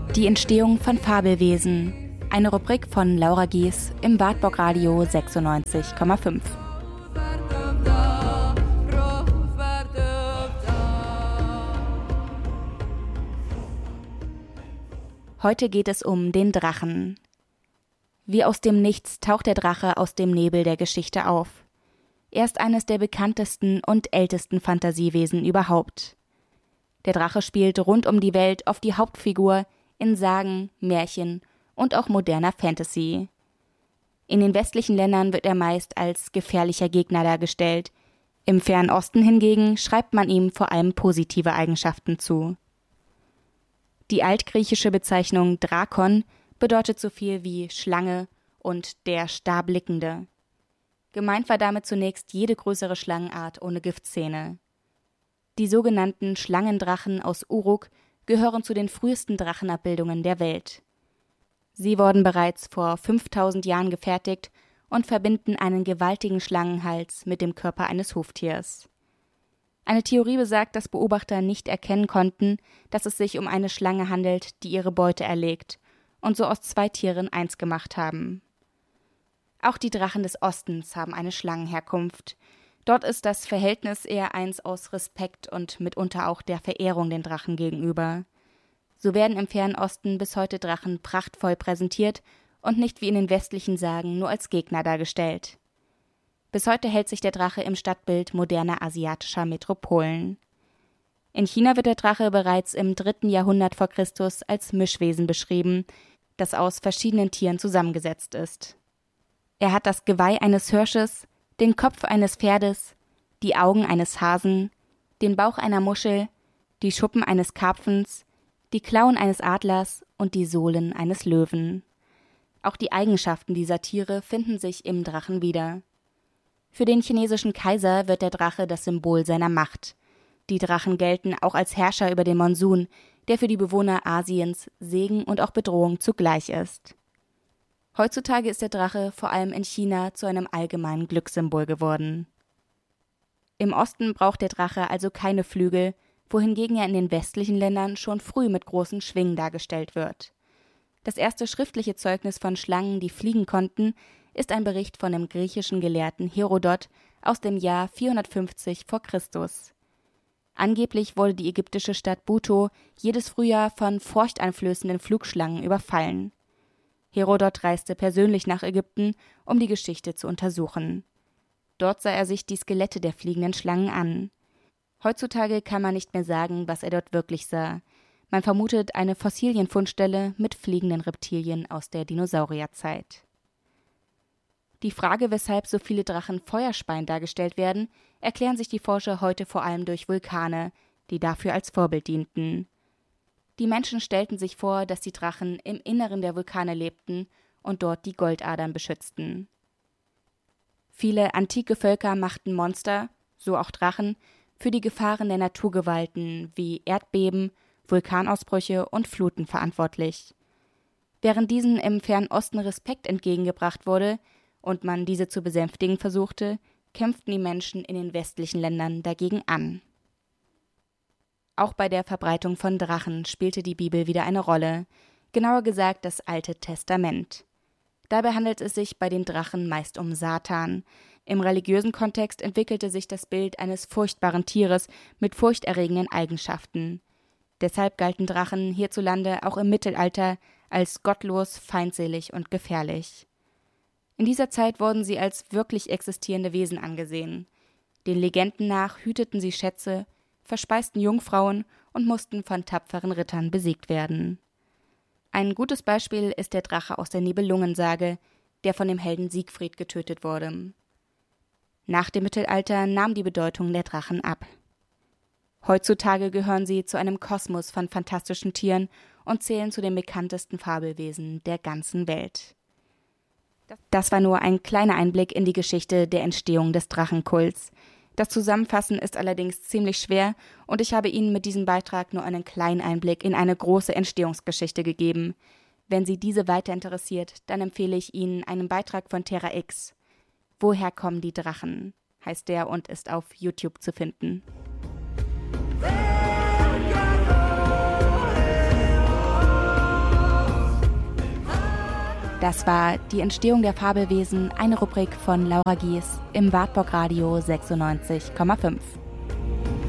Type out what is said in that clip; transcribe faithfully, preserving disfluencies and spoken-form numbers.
Die Entstehung von Fabelwesen. Eine Rubrik von Laura Gies im Wartburg Radio sechsundneunzig Komma fünf. Heute geht es um den Drachen. Wie aus dem Nichts taucht der Drache aus dem Nebel der Geschichte auf. Er ist eines der bekanntesten und ältesten Fantasiewesen überhaupt. Der Drache spielt rund um die Welt auf die Hauptfigur in Sagen, Märchen und auch moderner Fantasy. In den westlichen Ländern wird er meist als gefährlicher Gegner dargestellt. Im Fernen Osten hingegen schreibt man ihm vor allem positive Eigenschaften zu. Die altgriechische Bezeichnung Drakon bedeutet so viel wie Schlange und der Starblickende. Gemeint war damit zunächst jede größere Schlangenart ohne Giftzähne. Die sogenannten Schlangendrachen aus Uruk gehören zu den frühesten Drachenabbildungen der Welt. Sie wurden bereits vor fünftausend Jahren gefertigt und verbinden einen gewaltigen Schlangenhals mit dem Körper eines Huftiers. Eine Theorie besagt, dass Beobachter nicht erkennen konnten, dass es sich um eine Schlange handelt, die ihre Beute erlegt und so aus zwei Tieren eins gemacht haben. Auch die Drachen des Ostens haben eine Schlangenherkunft. Dort ist das Verhältnis eher eins aus Respekt und mitunter auch der Verehrung den Drachen gegenüber. So werden im Fernen Osten bis heute Drachen prachtvoll präsentiert und nicht wie in den westlichen Sagen nur als Gegner dargestellt. Bis heute hält sich der Drache im Stadtbild moderner asiatischer Metropolen. In China wird der Drache bereits im dritten Jahrhundert vor Christus als Mischwesen beschrieben, das aus verschiedenen Tieren zusammengesetzt ist. Er hat das Geweih eines Hirsches, den Kopf eines Pferdes, die Augen eines Hasen, den Bauch einer Muschel, die Schuppen eines Karpfens, die Klauen eines Adlers und die Sohlen eines Löwen. Auch die Eigenschaften dieser Tiere finden sich im Drachen wieder. Für den chinesischen Kaiser wird der Drache das Symbol seiner Macht. Die Drachen gelten auch als Herrscher über den Monsun, der für die Bewohner Asiens Segen und auch Bedrohung zugleich ist. Heutzutage ist der Drache vor allem in China zu einem allgemeinen Glückssymbol geworden. Im Osten braucht der Drache also keine Flügel, wohingegen er in den westlichen Ländern schon früh mit großen Schwingen dargestellt wird. Das erste schriftliche Zeugnis von Schlangen, die fliegen konnten, ist ein Bericht von dem griechischen Gelehrten Herodot aus dem Jahr vierhundertfünfzig vor Christus. Angeblich wurde die ägyptische Stadt Buto jedes Frühjahr von furchteinflößenden Flugschlangen überfallen. Herodot reiste persönlich nach Ägypten, um die Geschichte zu untersuchen. Dort sah er sich die Skelette der fliegenden Schlangen an. Heutzutage kann man nicht mehr sagen, was er dort wirklich sah. Man vermutet eine Fossilienfundstelle mit fliegenden Reptilien aus der Dinosaurierzeit. Die Frage, weshalb so viele Drachen Feuerspeien dargestellt werden, erklären sich die Forscher heute vor allem durch Vulkane, die dafür als Vorbild dienten. Die Menschen stellten sich vor, dass die Drachen im Inneren der Vulkane lebten und dort die Goldadern beschützten. Viele antike Völker machten Monster, so auch Drachen, für die Gefahren der Naturgewalten wie Erdbeben, Vulkanausbrüche und Fluten verantwortlich. Während diesen im Fernen Osten Respekt entgegengebracht wurde und man diese zu besänftigen versuchte, kämpften die Menschen in den westlichen Ländern dagegen an. Auch bei der Verbreitung von Drachen spielte die Bibel wieder eine Rolle, genauer gesagt das Alte Testament. Dabei handelt es sich bei den Drachen meist um Satan. Im religiösen Kontext entwickelte sich das Bild eines furchtbaren Tieres mit furchterregenden Eigenschaften. Deshalb galten Drachen hierzulande auch im Mittelalter als gottlos, feindselig und gefährlich. In dieser Zeit wurden sie als wirklich existierende Wesen angesehen. Den Legenden nach hüteten sie Schätze, verspeisten Jungfrauen und mussten von tapferen Rittern besiegt werden. Ein gutes Beispiel ist der Drache aus der Nibelungensage, der von dem Helden Siegfried getötet wurde. Nach dem Mittelalter nahm die Bedeutung der Drachen ab. Heutzutage gehören sie zu einem Kosmos von fantastischen Tieren und zählen zu den bekanntesten Fabelwesen der ganzen Welt. Das war nur ein kleiner Einblick in die Geschichte der Entstehung des Drachenkults. Das Zusammenfassen ist allerdings ziemlich schwer und ich habe Ihnen mit diesem Beitrag nur einen kleinen Einblick in eine große Entstehungsgeschichte gegeben. Wenn Sie diese weiter interessiert, dann empfehle ich Ihnen einen Beitrag von Terra X. Woher kommen die Drachen? Heißt der und ist auf YouTube zu finden. Das war die Entstehung der Fabelwesen, eine Rubrik von Laura Gies im Wartburg Radio sechsundneunzig Komma fünf.